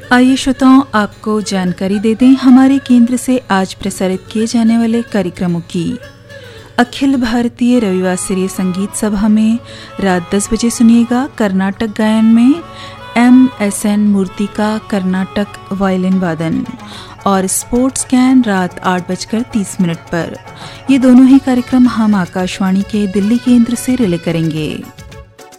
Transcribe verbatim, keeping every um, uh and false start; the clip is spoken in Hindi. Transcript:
आइए श्रोताओं, आपको जानकारी दे दें हमारे केंद्र से आज प्रसारित किए जाने वाले कार्यक्रमों की। अखिल भारतीय रविवार स्तरीय संगीत सभा में रात दस बजे सुनिएगा कर्नाटक गायन में एम एस एन मूर्ति का कर्नाटक वायलिन वादन और स्पोर्ट्स कैन रात आठ बजकर तीस मिनट पर। ये दोनों ही कार्यक्रम हम आकाशवाणी के दिल्ली केंद्र से रिले करेंगे।